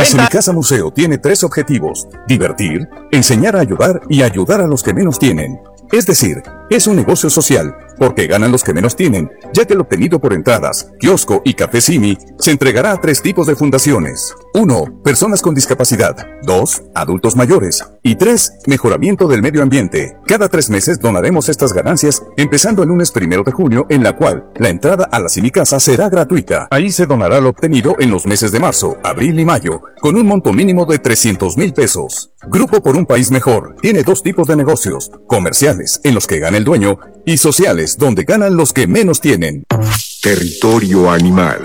Cinicasa Museo tiene 3 objetivos: divertir, enseñar a ayudar y ayudar a los que menos tienen. Es decir, es un negocio social, porque ganan los que menos tienen, ya que lo obtenido por entradas, kiosco y café Simi se entregará a 3 tipos de fundaciones. 1. Personas con discapacidad. 2. Adultos mayores. Y 3. Mejoramiento del medio ambiente. Cada 3 meses donaremos estas ganancias, empezando el lunes 1 de junio, en la cual la entrada a la Cinicasa será gratuita. Ahí se donará lo obtenido en los meses de marzo, abril y mayo, con un monto mínimo de 300,000 pesos. Grupo por un País Mejor tiene 2 tipos de negocios: comerciales, en los que gana el dueño, y sociales, donde ganan los que menos tienen. Territorio animal.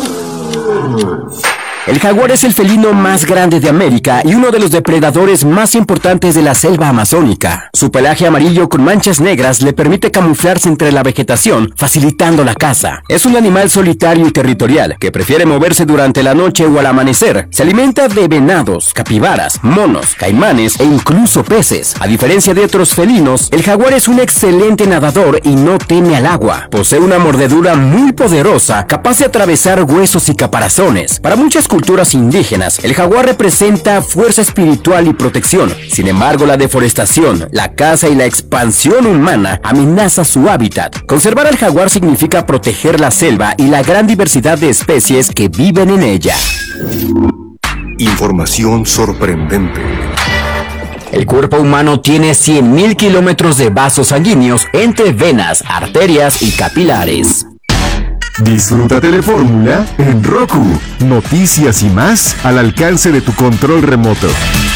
El jaguar es el felino más grande de América y uno de los depredadores más importantes de la selva amazónica. Su pelaje amarillo con manchas negras le permite camuflarse entre la vegetación, facilitando la caza. Es un animal solitario y territorial que prefiere moverse durante la noche o al amanecer. Se alimenta de venados, capibaras, monos, caimanes e incluso peces. A diferencia de otros felinos, el jaguar es un excelente nadador y no teme al agua. Posee una mordedura muy poderosa, capaz de atravesar huesos y caparazones. Para muchas culturas indígenas, el jaguar representa fuerza espiritual y protección. Sin embargo, la deforestación, la caza y la expansión humana amenaza su hábitat. Conservar al jaguar significa proteger la selva y la gran diversidad de especies que viven en ella. Información sorprendente. El cuerpo humano tiene 100,000 kilómetros de vasos sanguíneos entre venas, arterias y capilares. Disfruta Telefórmula en Roku. Noticias y más al alcance de tu control remoto.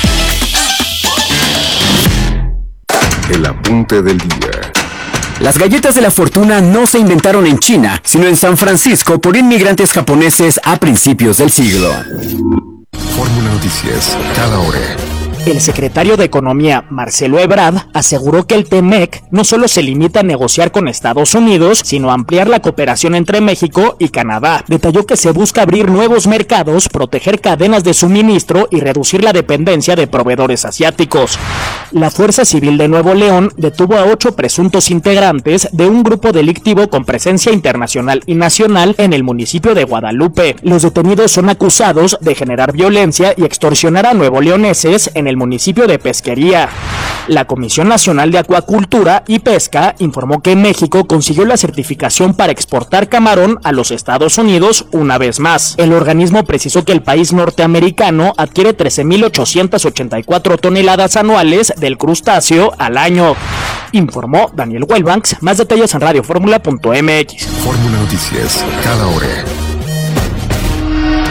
El apunte del día. Las galletas de la fortuna no se inventaron en China, sino en San Francisco por inmigrantes japoneses a principios del siglo. Fórmula Noticias, cada hora. El secretario de Economía, Marcelo Ebrard, aseguró que el TEMEC no solo se limita a negociar con Estados Unidos, sino a ampliar la cooperación entre México y Canadá. Detalló que se busca abrir nuevos mercados, proteger cadenas de suministro y reducir la dependencia de proveedores asiáticos. La Fuerza Civil de Nuevo León detuvo a 8 presuntos integrantes de un grupo delictivo con presencia internacional y nacional en el municipio de Guadalupe. Los detenidos son acusados de generar violencia y extorsionar a nuevoleoneses en el municipio de Pesquería. La Comisión Nacional de Acuacultura y Pesca informó que México consiguió la certificación para exportar camarón a los Estados Unidos una vez más. El organismo precisó que el país norteamericano adquiere 13,884 toneladas anuales del crustáceo al año. Informó Daniel Wellbanks. Más detalles en radioformula.mx. Fórmula Noticias, cada hora.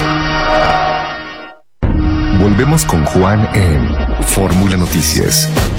Volvemos con Juan en Fórmula Noticias.